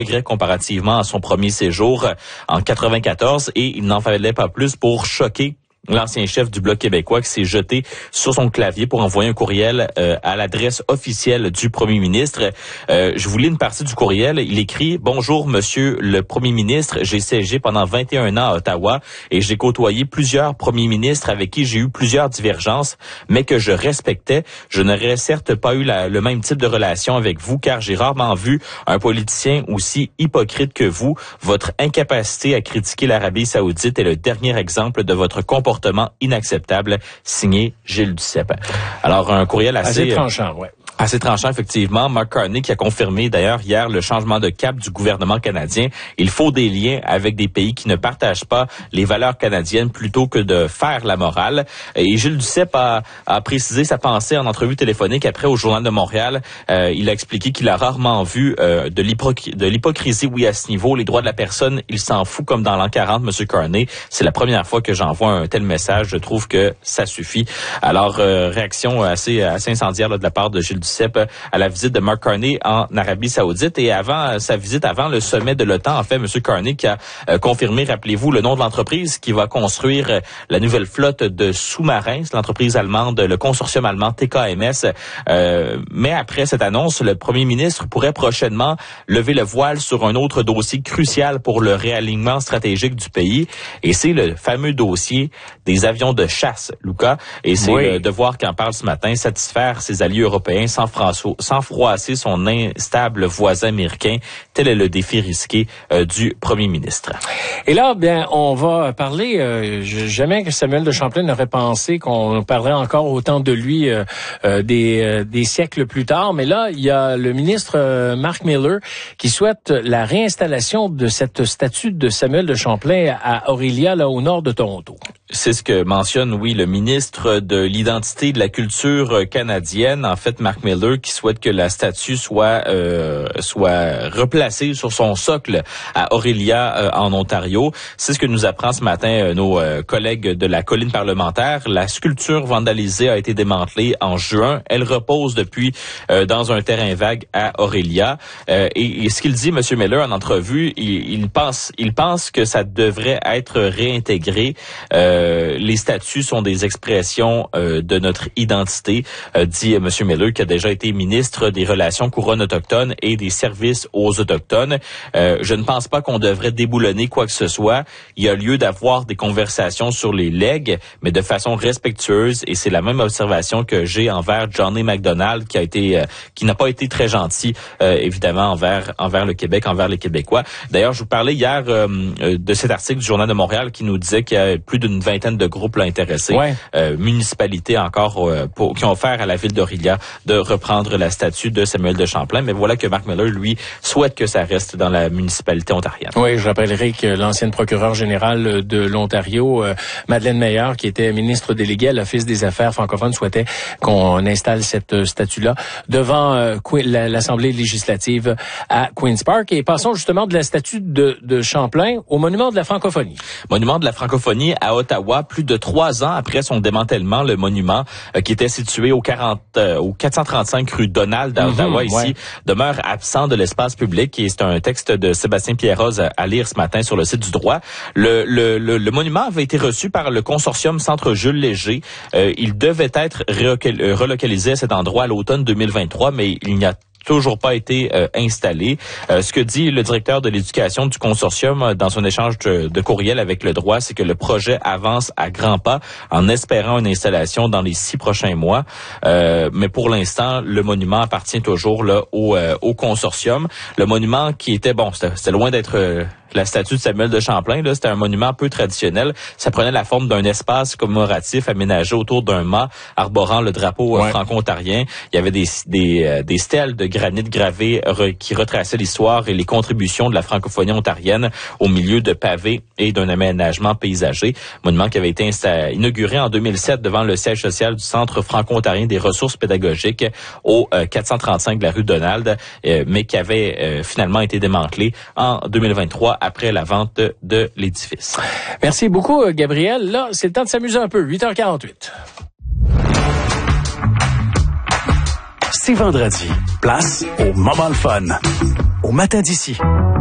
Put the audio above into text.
comparativement à son premier séjour en 94 et il n'en fallait pas plus pour choquer l'ancien chef du Bloc québécois qui s'est jeté sur son clavier pour envoyer un courriel à l'adresse officielle du premier ministre. Je vous lis une partie du courriel. Il écrit « Bonjour, monsieur le premier ministre. J'ai siégé pendant 21 ans à Ottawa et j'ai côtoyé plusieurs premiers ministres avec qui j'ai eu plusieurs divergences, mais que je respectais. Je n'aurais certes pas eu le même type de relation avec vous car j'ai rarement vu un politicien aussi hypocrite que vous. Votre incapacité à critiquer l'Arabie saoudite est le dernier exemple de votre comportement inacceptable, signé Gilles Duceppe. » Alors, un courriel assez tranchant, ouais. Assez tranchant, effectivement. Mark Carney qui a confirmé d'ailleurs hier le changement de cap du gouvernement canadien. Il faut des liens avec des pays qui ne partagent pas les valeurs canadiennes plutôt que de faire la morale. Et Gilles Duceppe a précisé sa pensée en entrevue téléphonique après au Journal de Montréal. Il a expliqué qu'il a rarement vu de l'hypocrisie, oui, à ce niveau. Les droits de la personne, il s'en fout comme dans l'an 40, M. Carney. C'est la première fois que j'envoie un tel message. Je trouve que ça suffit. Alors, réaction assez incendiaire là, de la part de Gilles Duceppe à la visite de Mark Carney en Arabie Saoudite. Et avant sa visite, avant le sommet de l'OTAN, en fait, M. Carney qui a confirmé, rappelez-vous, le nom de l'entreprise qui va construire la nouvelle flotte de sous-marins. C'est l'entreprise allemande, le consortium allemand TKMS. Mais après cette annonce, le premier ministre pourrait prochainement lever le voile sur un autre dossier crucial pour le réalignement stratégique du pays. Et c'est le fameux dossier des avions de chasse, Lucas. Et c'est le devoir qu'en parle ce matin, satisfaire ses alliés européens sans froisser son instable voisin américain. Tel est le défi risqué du premier ministre. Et là, bien, on va parler, jamais que Samuel de Champlain n'aurait pensé qu'on parlerait encore autant de lui des siècles plus tard. Mais là, il y a le ministre Mark Miller qui souhaite la réinstallation de cette statue de Samuel de Champlain à Orillia, là, au nord de Toronto. C'est ce que mentionne, oui, le ministre de l'Identité et de la Culture canadienne. En fait, Mark Miller, qui souhaite que la statue soit replacée sur son socle à Orillia, en Ontario. C'est ce que nous apprend ce matin nos collègues de la colline parlementaire. La sculpture vandalisée a été démantelée en juin. Elle repose depuis dans un terrain vague à Orillia. Et ce qu'il dit, M. Miller, en entrevue, il pense que ça devrait être réintégré. Les statues sont des expressions de notre identité, dit M. Miller, qui a déjà été ministre des Relations couronnes autochtones et des services aux Autochtones. Je ne pense pas qu'on devrait déboulonner quoi que ce soit. Il y a lieu d'avoir des conversations sur les legs, mais de façon respectueuse, et c'est la même observation que j'ai envers Johnny MacDonald, qui n'a pas été très gentil, évidemment, envers le Québec, envers les Québécois. D'ailleurs, je vous parlais hier de cet article du Journal de Montréal qui nous disait qu'il y a plus d'une vingtaine de groupes là, intéressés, municipalités encore, qui ont offert à la ville d'Orillia de reprendre la statue de Samuel de Champlain. Mais voilà que Mark Miller, lui, souhaite que ça reste dans la municipalité ontarienne. Oui, je rappellerai que l'ancienne procureure générale de l'Ontario, Madeleine Meilleur, qui était ministre déléguée à l'Office des affaires francophones, souhaitait qu'on installe cette statue-là devant l'Assemblée législative à Queen's Park. Et passons justement de la statue de Champlain au monument de la francophonie. Monument de la francophonie à Ottawa, plus de 3 ans après son démantèlement, le monument qui était situé au 435 rue Donald à Ottawa, ici, demeure absent de l'espace public. Et c'est un texte de Sébastien Pierroz à lire ce matin sur le site du droit. Le monument avait été reçu par le consortium Centre Jules Léger. Il devait être relocalisé à cet endroit à l'automne 2023, mais il n'y a toujours pas été installé. Ce que dit le directeur de l'éducation du consortium dans son échange de courriel avec le droit, c'est que le projet avance à grands pas en espérant une installation dans les 6 prochains mois. Mais pour l'instant, le monument appartient toujours là au consortium. Le monument qui était, c'était loin d'être la statue de Samuel de Champlain, là, c'était un monument peu traditionnel. Ça prenait la forme d'un espace commémoratif aménagé autour d'un mât arborant le drapeau franco-ontarien. Il y avait des stèles de granit gravées qui retraçaient l'histoire et les contributions de la francophonie ontarienne au milieu de pavés et d'un aménagement paysager. Monument qui avait été inauguré en 2007 devant le siège social du Centre franco-ontarien des ressources pédagogiques au 435 de la rue Donald, mais qui avait finalement été démantelé en 2023 après la vente de l'édifice. Merci beaucoup, Gabriel. Là, c'est le temps de s'amuser un peu. 8h48. C'est vendredi. Place au moment le fun. Au matin d'ici.